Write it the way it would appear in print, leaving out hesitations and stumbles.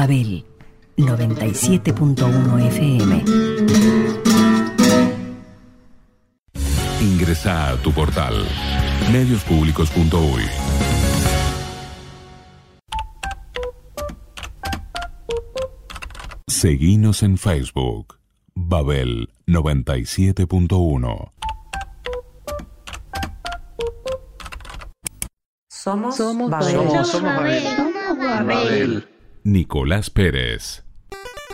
Babel 97.1 FM. Ingresá a tu portal mediospublicos.uy. Seguinos en Facebook, Babel 97.1. Somos Babel. Nicolás Pérez.